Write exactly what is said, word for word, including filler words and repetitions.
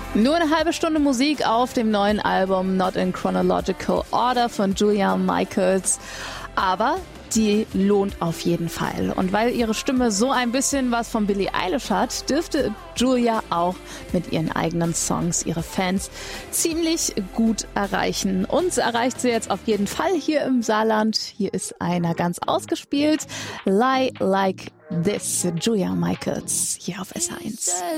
Nur eine halbe Stunde Musik auf dem neuen Album Not in Chronological Order von Julia Michaels. Aber die lohnt auf jeden Fall. Und weil ihre Stimme so ein bisschen was von Billie Eilish hat, dürfte Julia auch mit ihren eigenen Songs ihre Fans ziemlich gut erreichen. Uns erreicht sie jetzt auf jeden Fall hier im Saarland. Hier ist einer ganz ausgespielt. Lie Like This, Julia Michaels, hier auf S H eins.